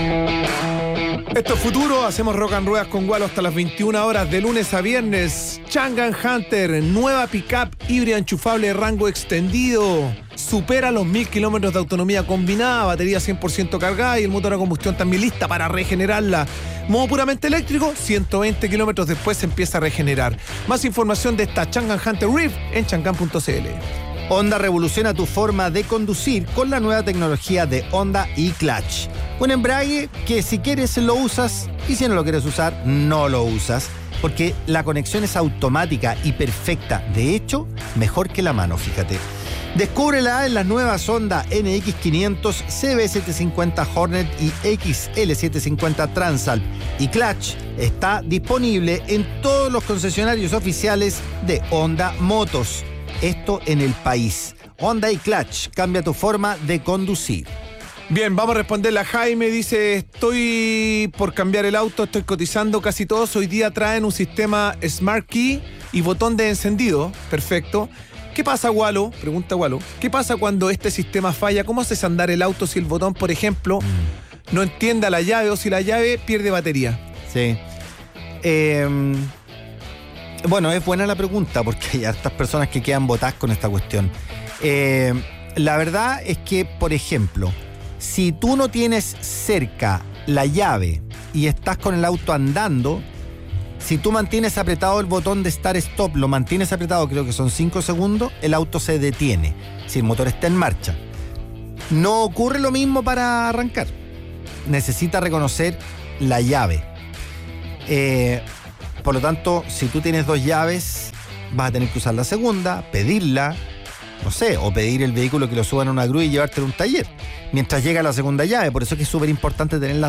Esto es Futuro, hacemos Rock and Ruedas con Walo hasta las 21 horas de lunes a viernes. Chang'an Hunter, nueva pickup híbrida enchufable de rango extendido. Supera los 1000 kilómetros de autonomía combinada, batería 100% cargada y el motor a combustión también lista para regenerarla. Modo puramente eléctrico, 120 kilómetros después se empieza a regenerar. Más información de esta Chang'an Hunter Reef en chang'an.cl. Honda revoluciona tu forma de conducir con la nueva tecnología de Honda eClutch. Un embrague que si quieres lo usas y si no lo quieres usar, no lo usas. Porque la conexión es automática y perfecta. De hecho, mejor que la mano, fíjate. Descúbrela en las nuevas Honda NX500, CB750 Hornet y XL750 Transalp. eClutch está disponible en todos los concesionarios oficiales de Honda Motos. Esto en el país. Honda eClutch, cambia tu forma de conducir. Bien, vamos a responderle a Jaime. Dice, estoy por cambiar el auto, estoy cotizando, casi todos hoy día traen un sistema Smart Key y botón de encendido. Perfecto. ¿Qué pasa, Walo? Pregunta Walo. ¿Qué pasa cuando este sistema falla? ¿Cómo haces andar el auto si el botón, por ejemplo, no entienda la llave o si la llave pierde batería? Sí. Bueno, es buena la pregunta porque hay hartas personas que quedan botadas con esta cuestión. La verdad es que, por ejemplo, si tú no tienes cerca la llave y estás con el auto andando, si tú mantienes apretado el botón de Start Stop, lo mantienes apretado, creo que son 5 segundos, el auto se detiene, si el motor está en marcha. No ocurre lo mismo para arrancar. Necesita reconocer la llave. Por lo tanto, si tú tienes 2 llaves, vas a tener que usar la segunda, pedirla, no sé, o pedir el vehículo que lo suban a una grúa y llevártelo a un taller mientras llega la segunda llave. Por eso es que es súper importante tener las